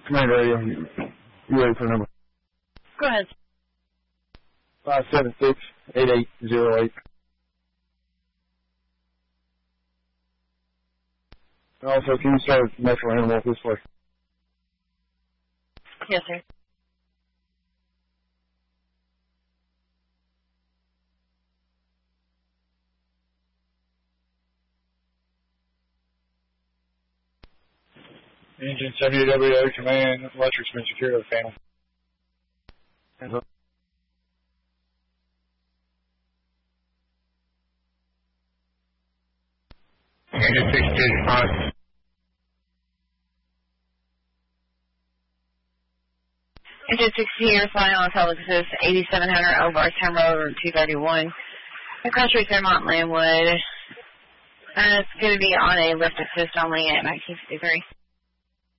Command radio. You ready for the number? Go ahead. 576-8808. Also, can you start Metro Animal this way? Yes, sir. Engine 70WO, command, electric's been secured to the panel. Hands up. Engine 65. Engine 60 here, flying on Telex 8700 over Town Road 231. Across Street, Fairmont, Landwood. It's going to be on a lift assist only at 1953.